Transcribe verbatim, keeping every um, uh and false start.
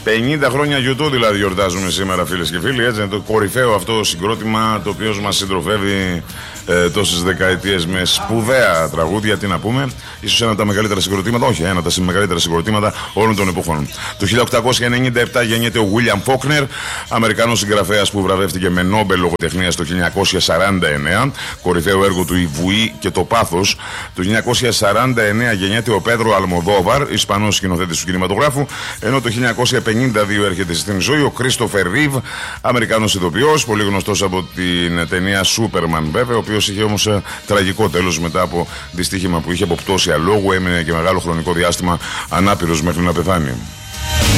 πενήντα χρόνια YouTube δηλαδή γιορτάζουμε σήμερα, φίλες και φίλοι. Έτσι, το κορυφαίο αυτό συγκρότημα το οποίο μας συντροφεύει ε, τόσες δεκαετίες με σπουδαία τραγούδια. Τι να πούμε, ίσως ένα από τα μεγαλύτερα συγκροτήματα, όχι, ένα από τα μεγαλύτερα συγκροτήματα όλων των εποχών. Το χίλια οκτακόσια ενενήντα επτά γεννιέται ο William Faulkner, Αμερικανός συγγραφέας που βραβεύτηκε με Νόμπελ λογοτεχνίας το χίλια εννιακόσια σαράντα εννέα. Κορυφαίο έργο του «Η Βουή και το Πάθος». Το χίλια εννιακόσια σαράντα εννέα γεννιέται ο Πέδρο Αλμοδόβαρ, Ισπανός σκηνοθέτης του κινηματογράφου. Ενώ το χίλια εννιακόσια πενήντα δύο έρχεται στην ζωή ο Κρίστοφερ Ρίβ, Αμερικανός ηθοποιός, πολύ γνωστός από την ταινία Σούπερμαν βέβαια, ο οποίος είχε όμως τραγικό τέλος μετά από δυστύχημα που είχε από πτώση αλόγου, έμεινε και μεγάλο χρονικό διάστημα ανάπηρος μέχρι να πεθάνει.